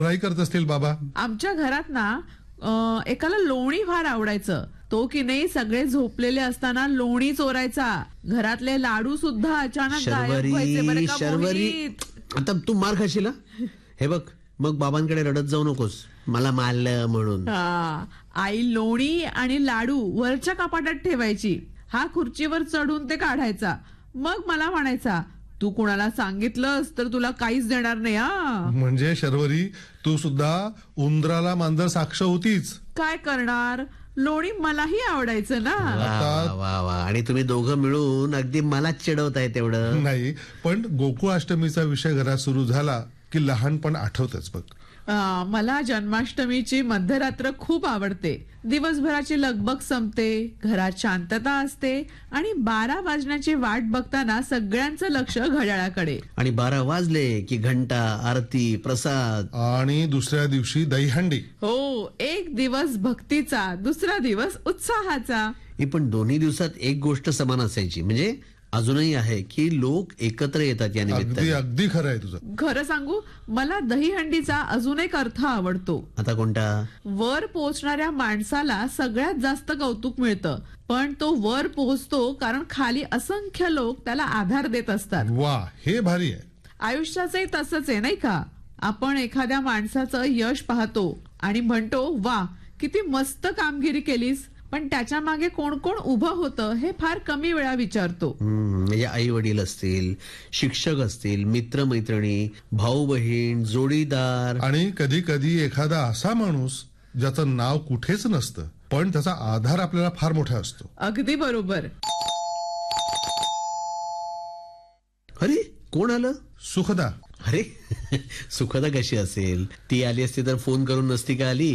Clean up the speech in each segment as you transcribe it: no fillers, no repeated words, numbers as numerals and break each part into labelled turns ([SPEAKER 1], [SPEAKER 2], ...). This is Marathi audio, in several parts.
[SPEAKER 1] काय करत असतील बाबा?
[SPEAKER 2] आमच्या घरात ना एकाला लोणी फार आवडायचं. तो की नाही सगळे झोपलेले असताना लोणी चोरायचा. घरातले लाडू सुद्धा अचानक गायब व्हायचे बरं का मोहित.
[SPEAKER 3] आता तू मार खाशील हं? हे बघ, मग बाबांकडे रडत जाऊ नकोस मला मारलं म्हणून.
[SPEAKER 2] आई लोणी आणि लाडू वरच्या कपाटात ठेवायची. हा खुर्चीवर चढून ते काढायचा. मग मला म्हणायचा, तू कुणाला सांगितलंस तर तुला काहीच देणार नाही.
[SPEAKER 1] म्हणजे शर्वरी, तू सुद्धा उंदराला मांजर साक्ष होतीच.
[SPEAKER 2] काय करणार, लोणी मलाही आवडायचं ना.
[SPEAKER 3] वा वा वा. आणि तुम्ही दोघं मिळून अगदी मलाच चिडवताय तेवढं.
[SPEAKER 1] नाही, पण गोकुळाष्टमीचा विषय घरात सुरू झाला की लहानपण आठवतच बघ.
[SPEAKER 2] मला जन्माष्टमीची मध्यरात्र खूप आवडते. दिवसभराची लगबग संपते, घरात शांतता असते आणि 12 वाजण्याची वाट बघताना सगळ्यांचं लक्ष घड्याळाकडे.
[SPEAKER 3] आणि 12 वाजले की घंटा, आरती, प्रसाद
[SPEAKER 1] आणि दुसऱ्या दिवशी दहीहंडी.
[SPEAKER 2] हो, एक दिवस भक्तीचा, दुसरा दिवस उत्साहाचा.
[SPEAKER 3] पण दोन्ही दिवसात एक गोष्ट समान असायची, म्हणजे अजूनही आहे की लोक एकत्र येतात या निमित्ताने.
[SPEAKER 1] अगदी खरं आहे तुझं.
[SPEAKER 2] खरं सांगू, मला दहीहंडीचा अजून एक अर्थ आवडतो.
[SPEAKER 3] आता कोणता?
[SPEAKER 2] वर पोहोचणाऱ्या माणसाला सगळ्यात जास्त कौतुक मिळतं, पण तो वर पोहोचतो कारण खाली असंख्य लोक त्याला आधार देत असतात.
[SPEAKER 1] वा, हे भारी आहे.
[SPEAKER 2] आयुष्याचंही तसंच आहे नाही का. आपण एखाद्या माणसाचं यश पाहतो आणि म्हणतो, वा किती मस्त कामगिरी केलीस, पण त्याच्या मागे कोण कोण उभं होतं हे फार कमी वेळा विचारतो.
[SPEAKER 3] म्हणजे आई वडील असतील, शिक्षक असतील, मित्र मैत्रिणी, भाऊ बहीण, जोडीदार,
[SPEAKER 1] आणि कधी कधी एखादा असा माणूस ज्याचं नाव कुठेच नसतं पण त्याचा आधार आपल्याला फार मोठा असतो.
[SPEAKER 2] अगदी बरोबर.
[SPEAKER 3] अरे कोण आलं?
[SPEAKER 1] सुखदा.
[SPEAKER 3] अरे सुखदा कशी असेल? ती आली असती तर फोन करून नसती का आली?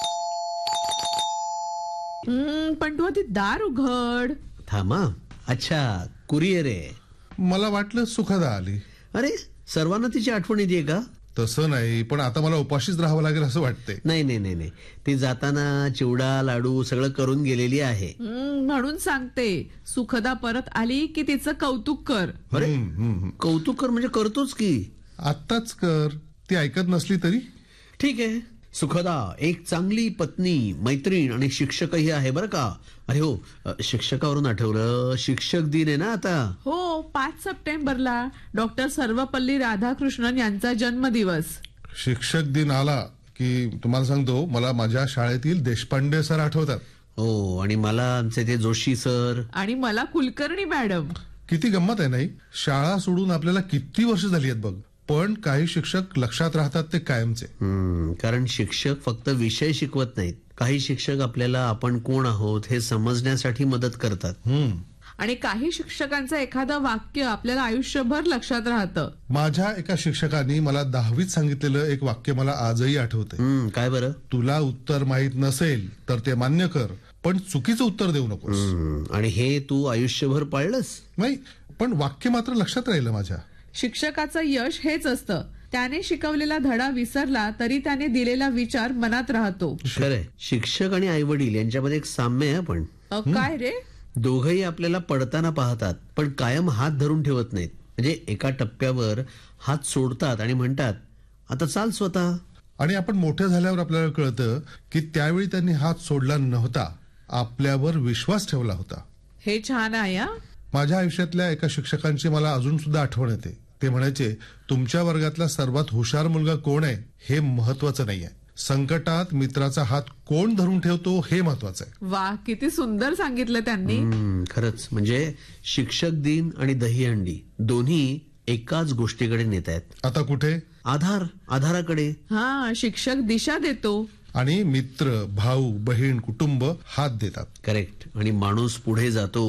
[SPEAKER 2] पण तू आधी दार उघड.
[SPEAKER 3] थांबा. अच्छा, कुरिअर आहे.
[SPEAKER 1] मला वाटलं सुखदा आली.
[SPEAKER 3] अरे सर्वांना तिची आठवण येते का?
[SPEAKER 1] तसं नाही, पण आता मला उपाशीच राहावं लागेल असं वाटतंय.
[SPEAKER 3] नाही नाही नाही नाही, ती जाताना चिवडा लाडू सगळं करून गेलेली आहे.
[SPEAKER 2] म्हणून सांगते, सुखदा परत आली की तिचं कौतुक कर.
[SPEAKER 3] अरे कौतुक कर म्हणजे करतोच की.
[SPEAKER 1] आत्ताच कर. ती ऐकत नसली तरी
[SPEAKER 3] ठीक आहे. सुखदा एक चांगली पत्नी, मैत्रीण आणि शिक्षकही आहे बरं का. अरे हो, शिक्षकावरून आठवलं, शिक्षक दिन आहे ना आता.
[SPEAKER 2] हो, 5 सप्टेंबरला डॉक्टर सर्वपल्ली राधाकृष्णन यांचा जन्मदिवस.
[SPEAKER 1] शिक्षक दिन आला की तुम्हाला सांगतो, मला माझ्या शाळेतील देशपांडे सर आठवतात.
[SPEAKER 3] हो, आणि मला आमचे ते जोशी सर.
[SPEAKER 2] आणि मला कुलकर्णी मॅडम.
[SPEAKER 1] किती गंमत आहे नाही. शाळा सोडून आपल्याला किती वर्ष झाली आहेत बघ, पण काही शिक्षक लक्षात राहतात ते कायमचे.
[SPEAKER 3] कारण शिक्षक फक्त विषय शिकवत नाहीत. काही शिक्षक आपल्याला आपण कोण आहोत हे समजण्यासाठी मदत करतात.
[SPEAKER 2] आणि काही शिक्षकांचं एखादं वाक्य आपल्याला आयुष्यभर लक्षात राहतं.
[SPEAKER 1] माझ्या एका शिक्षकांनी मला 10वीत सांगितलेलं एक वाक्य मला आजही आठवतंय.
[SPEAKER 3] काय बरं?
[SPEAKER 1] तुला उत्तर माहित नसेल तर ते मान्य कर, पण चुकीचं उत्तर देऊ नकोस.
[SPEAKER 3] आणि हे तू आयुष्यभर पाळलंस?
[SPEAKER 1] नाही, पण वाक्य मात्र लक्षात राहिलं माझ्या.
[SPEAKER 2] शिक्षकाचं यश हेच असतं, त्याने शिकवलेला धडा विसरला तरी त्याने दिलेला विचार मनात राहतो.
[SPEAKER 3] खरंय. शिक्षक आणि आई वडील यांच्यामध्ये एक साम्य आहे. पण
[SPEAKER 2] काय रे?
[SPEAKER 3] दोघंही आपल्याला पडताना पाहतात पण कायम हात धरून ठेवत नाहीत. म्हणजे एका टप्प्यावर हात सोडतात आणि म्हणतात, आता चाल स्वतः.
[SPEAKER 1] आणि आपण मोठे झाल्यावर आपल्याला कळतं की त्यावेळी त्यांनी हात सोडला नव्हता, आपल्यावर विश्वास ठेवला होता.
[SPEAKER 2] हे छान आहे.
[SPEAKER 1] माझ्या आयुष्यातल्या एका शिक्षकांची मला अजून सुद्धा आठवण येते. ते म्हणायचे, तुमच्या वर्गातला सर्वात हुशार मुलगा कोण आहे हे महत्वाचं नाहीये, संकटात मित्राचा हात कोण धरून ठेवतो हे महत्वाचं आहे.
[SPEAKER 2] वा, किती सुंदर सांगितलं त्यांनी.
[SPEAKER 3] खरंच. म्हणजे शिक्षक दिन आणि दहीहंडी दोन्ही एकाच गोष्टीकडे नेत आहेत.
[SPEAKER 1] आता कुठे?
[SPEAKER 3] आधाराकडे.
[SPEAKER 2] शिक्षक दिशा देतो
[SPEAKER 1] आणि मित्र, भाऊ, बहीण, कुटुंब हात देतात.
[SPEAKER 3] करेक्ट. आणि माणूस पुढे जातो.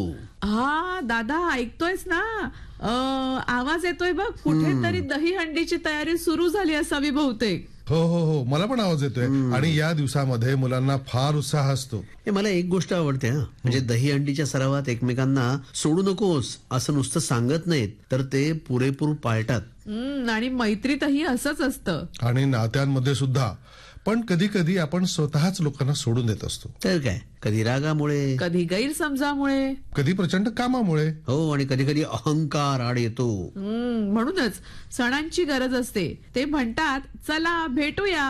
[SPEAKER 2] दादा ऐकतोयस ना? आवाज येतोय बघ. कुठेतरी दहीहंडीची तयारी सुरू झाली असावी बहुतेक.
[SPEAKER 1] हो हो हो, मला पण आवाज येतोय. आणि या दिवसामध्ये मुलांना फार उत्साह असतो.
[SPEAKER 3] मला एक गोष्ट आवडते, म्हणजे दहीहंडीच्या सरावात एकमेकांना सोडू नकोस असं नुसतं सांगत नाहीत, तर ते पुरेपूर पाळतात.
[SPEAKER 2] आणि मैत्रीतही असंच असतं.
[SPEAKER 1] आणि नात्यांमध्ये सुद्धा. पण कधी कधी आपण स्वतःच लोकांना सोडून देत असतो.
[SPEAKER 3] तर काय, कधी रागामुळे,
[SPEAKER 2] कधी गैरसमजामुळे,
[SPEAKER 1] कधी प्रचंड कामामुळे.
[SPEAKER 3] हो, आणि कधी कधी अहंकार आड येतो.
[SPEAKER 2] म्हणूनच सणांची गरज असते. ते म्हणतात चला भेटूया.